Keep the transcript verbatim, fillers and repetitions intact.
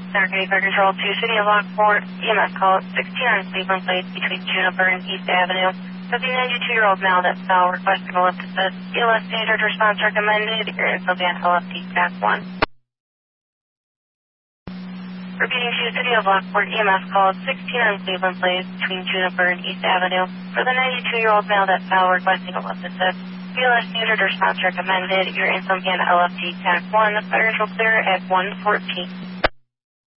Saturday, Fire Control two, City of Lockport, E M S call at sixty-nine Cleveland Place between Juniper and East Avenue. For the ninety-two-year-old male that's foul requesting a lift assist. E L S standard response recommended. Your info again, L F T Tac one. Repeating to City of Lockport, E M S call at sixty-nine Cleveland Place between Juniper and East Avenue. For the ninety-two-year-old male that's foul requesting a lift assist. E L S standard response recommended. Your info again, L F T Tac one. Fire control clear at one fourteen.